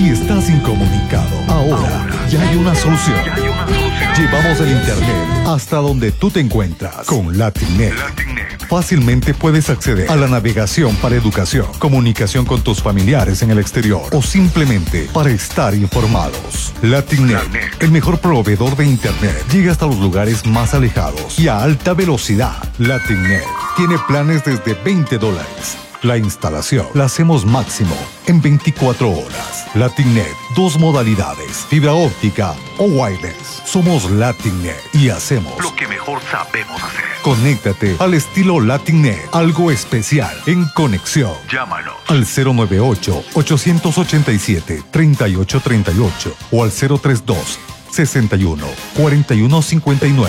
Si estás incomunicado, ahora ya hay una solución. Llevamos el internet hasta donde tú te encuentras con Latinnet. Fácilmente puedes acceder a la navegación para educación, comunicación con tus familiares en el exterior o simplemente para estar informados. Latinnet, el mejor proveedor de internet, llega hasta los lugares más alejados y a alta velocidad. Latinnet tiene planes desde $20. La instalación la hacemos máximo en 24 horas. Latinnet, 2 modalidades, fibra óptica o wireless. Somos Latinnet y hacemos lo que mejor sabemos hacer. Conéctate al estilo Latinnet, algo especial en conexión. Llámanos al 098-887-3838 o al 032-61-4159.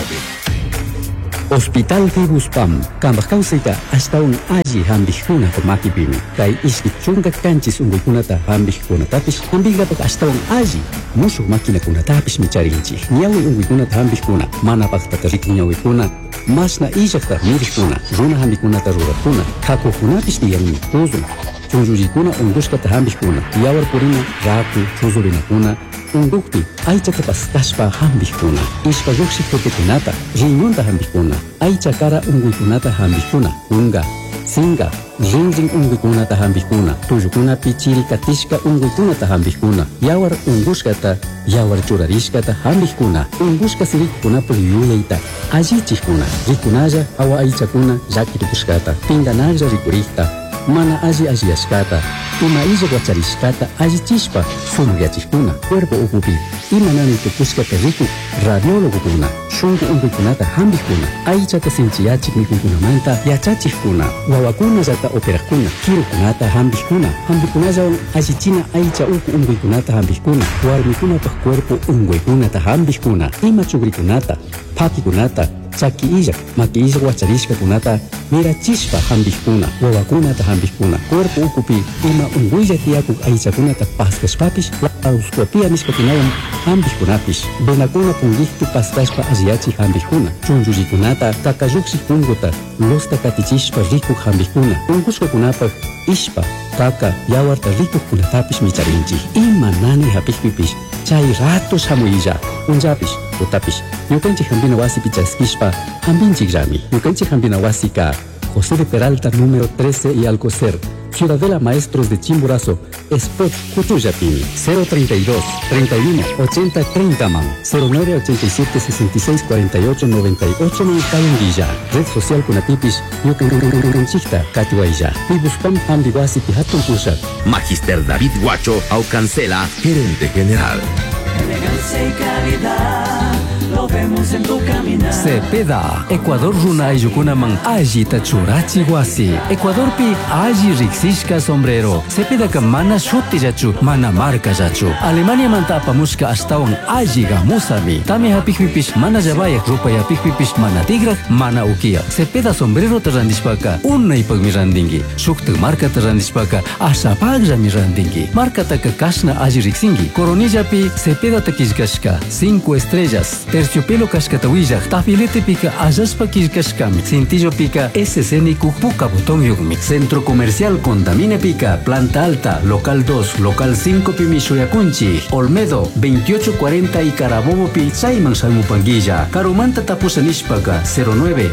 Hospital Fibuspam, Kambakausika, hasta un aji hambihuna komakipimi. Kai iskichunga kanchis ungukunata hambihkunatapis, hambigapak hasta un aji. Musu makina kunatapis micharinchi. Nyawi ungukunata hambihkuna, manapak tatarik nyawikuna. Masna ijakta mirikuna, runa hambikunata rurakuna. Kakukunapis niyangmi kuzuna. Chunjurikuna unguskata hambihkuna. Yawar purina, raku, chuzurinakuna. Undukti, aichata paskashpa hambihkuna. Ishpa yuksik peketunata, riñonta hambihkuna. Aicha kara unguikunata hambihkuna. Unga, singa, ring unguikunata hambihkuna. Tuyukuna pichiri katishka unguikunata hambihkuna. Yawar unguskata, yawar churarishkata hambihkuna. Unguska sirikuna puyuyaita. Ajichikuna, rikunaya awa aichakuna yakitukushkata. Pinganaja rikurikta. Mana ajiashkata, ima wacharishkata ajichishpa, sumuyachishkuna, cuerpo ukupi, ima nani tukushkata riku, radiólogo kuna, shungu unguikunata hambihkuna, aichata sinchiyachik mikunkunamanta, yachachikuna, wawakuna yata operakuna, kirukunata hambihkuna, hambihkunayawan ajichina aicha uku unguikunata hambihkuna, warmikunata cuerpo unguikunata hambihkuna, ima chugrikunata, pakikunata, chaki illa, maki illa wacharishka kunata, mirachishpa hambihkuna, wawakunata hambihkuna, cuerpo ukupi, ima unguilla tiakuk aichakunata paskashpapish, lauscopia nishkatinawan hambihkunapish, benakuna pungihtu paskashpa aziachi hambihkuna, chunjullikunata, kakayuksik punguta, losta katichishpa rikuk hambihkuna, ungushkakunapak, ishpa, kaka, yawarta rikuk kunatapish micharinchi, ima nani hapikpipish, chay ratos hamuyilla, unjapish, utapish, yukanchik hambina wasi pichaskishpa, hambinchik rami, yukanchik hambina wasika, José de Peralta número 13 y Alcocer, Ciudadela Maestros de Chimborazo, Spot Cutuyapini, 032 31 80 30 man, 09 87 66 48 98 Cayanguilla, Red Social Kunatipis, Yukanchikta, Katiwailla, Pibuspam Ambiwasi Pihatun Pushat. Magister David Guacho Aucancela, gerente general. Elegancia y calidad, lo vemos en tu caminar. Cepeda, Ecuador runa ayukunaman aji tachurachi wasi. Ecuador pi aji riksishka sombrero. Cepeda ka mana shuti jachu, mana marca jachu. Alemania manta apamushka astawan aji gamusami. Tami hapikpipish mana jabayak rupa yapikpipish mana tigrak, mana ukia. Cepeda sombrero tarandishpaka, unna ipag mirandingi. Shukta marca tarandishpaka, asapag mirandingi. Marca taka kashna aji riksingi. Coronilla pi Cepeda takishkashka, 5 estrellas. Terciopelo kashkatawilla, tafilete pica ayaspa kishkashkami. Cintillo pica SCN puka botón yugmi. Centro Comercial Condamine pica, planta alta, local 2, local 5 Pimishoyakunchi, Olmedo, 2840 y Carabobo pi Saiman Salmupanguilla. Carumanta tapusanishpaka, 09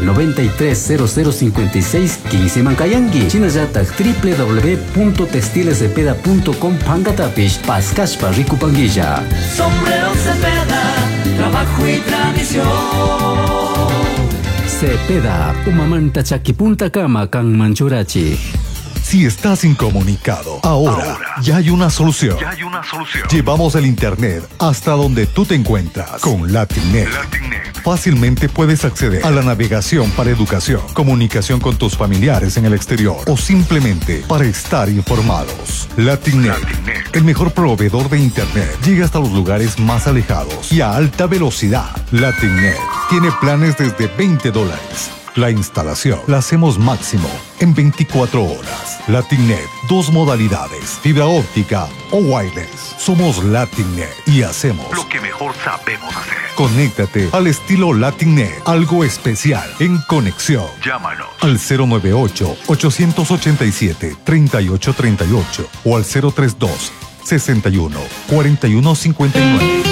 93 0056 15 Mancayangi. Chinayatak www.textilescepeda.com Pangatapish, Paskashpa Rikupanguilla. Sombrero Cepeda, trabajo y tradición. Cepeda, umamanta chakipunta kama kan manchurachi. Si estás incomunicado, ahora ya hay una solución. Llevamos el internet hasta donde tú te encuentras con Latinnet. Fácilmente puedes acceder a la navegación para educación, comunicación con tus familiares en el exterior o simplemente para estar informados. Latinnet, el mejor proveedor de internet, llega hasta los lugares más alejados y a alta velocidad. Latinnet tiene planes desde $20. La instalación la hacemos máximo en 24 horas. Latinnet, 2 modalidades, fibra óptica o wireless. Somos Latinnet y hacemos lo que mejor sabemos hacer. Conéctate al estilo Latinnet, algo especial en conexión. Llámanos al 098-887-3838 o al 032 61 41 59.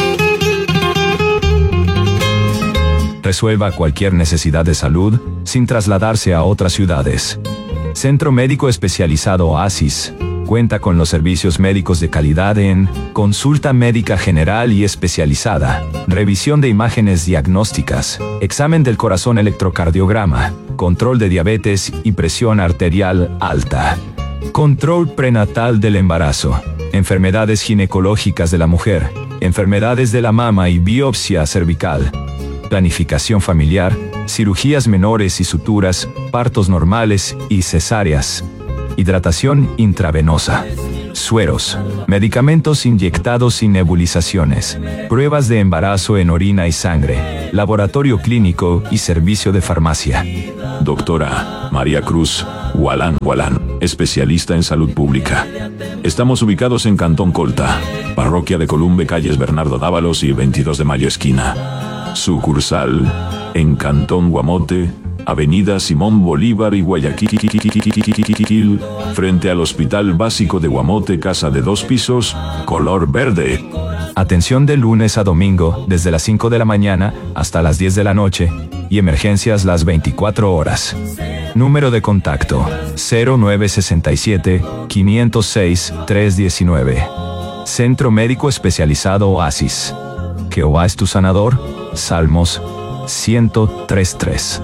Resuelva cualquier necesidad de salud sin trasladarse a otras ciudades. Centro Médico Especializado Oasis cuenta con los servicios médicos de calidad en consulta médica general y especializada, revisión de imágenes diagnósticas, examen del corazón electrocardiograma, control de diabetes y presión arterial alta, control prenatal del embarazo, enfermedades ginecológicas de la mujer, enfermedades de la mama y biopsia cervical, planificación familiar, cirugías menores y suturas, partos normales y cesáreas, hidratación intravenosa, sueros, medicamentos inyectados y nebulizaciones, pruebas de embarazo en orina y sangre, laboratorio clínico y servicio de farmacia. Doctora María Cruz Gualán, especialista en salud pública. Estamos ubicados en Cantón Colta, Parroquia de Columbe, calles Bernardo Dávalos y 22 de Mayo esquina. Sucursal en Cantón Guamote, Avenida Simón Bolívar y Guayaquil, frente al Hospital Básico de Guamote, casa de 2 pisos, color verde. Atención de lunes a domingo, desde las 5 de la mañana hasta las 10 de la noche, y emergencias las 24 horas. Número de contacto: 0967 506 319. Centro Médico Especializado Oasis. Jehová es tu sanador. Salmos 103:3.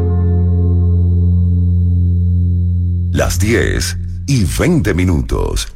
Las 10:20.